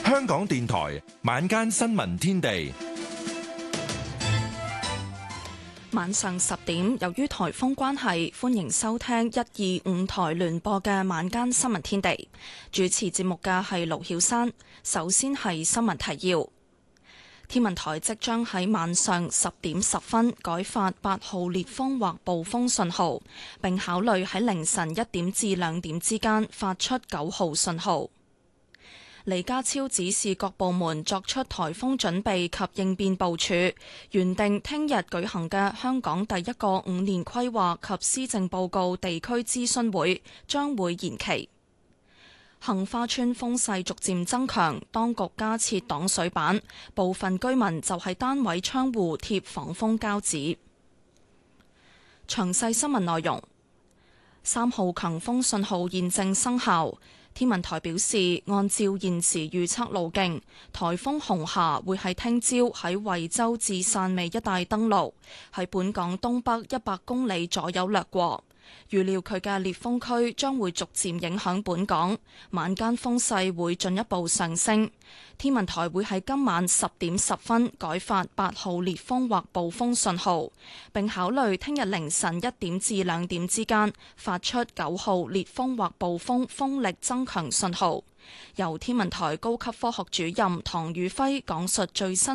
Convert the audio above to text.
香港電台晚間新聞天地， 晚上10點，由於颱風關係，歡迎收聽125台聯播嘅晚間新聞天地。主持節目嘅係盧曉珊。首先係新聞提要。天文台即將喺晚上10點10分改發8號烈風或暴風信號，並考慮喺凌晨1點至2點之間發出9號信號。李家超指示各部門作出颱風準備及應變部署，原定聽日舉行嘅香港第一個5年規劃及施政報告地區諮詢會將會延期。杏花邨風勢逐漸增強，當局加設擋水板，部分居民就喺單位窗戶貼防風膠紙。詳細新聞內容：3號強風信號現正生效。天文台表示，按照現時預測路徑，颱風紅霞會喺聽朝喺惠州至汕尾一帶登陸，喺本港東北100公里左右掠過。預料佢嘅烈風區將會逐漸影響本港，晚間風勢會進一步上升。天文台會喺今晚10點10分改發8號烈風或暴風信號，並考慮聽日凌晨1點至2點之間發出9號烈風或暴風風力增強信號。由天文台高級科學主任唐宇輝講述最新